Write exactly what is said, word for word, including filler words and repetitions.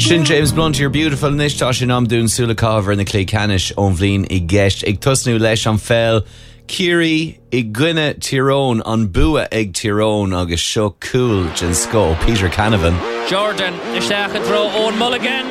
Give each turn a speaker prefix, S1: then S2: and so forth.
S1: Sin James Blunt, you're beautiful. Nish tá sin am dún súla cover in the Clé Canis on bhlín I gceist. Ag tusnú leis an fel Kiri I gcuine Tyrone an bua ag Tyrone agus seo cool gin sco Peter Canavan.
S2: Jordan, isteach an throw Owen Mulligan.